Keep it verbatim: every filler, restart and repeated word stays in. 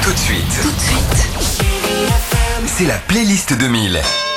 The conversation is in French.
Tout de suite, Tout de suite. c'est la playlist deux mille.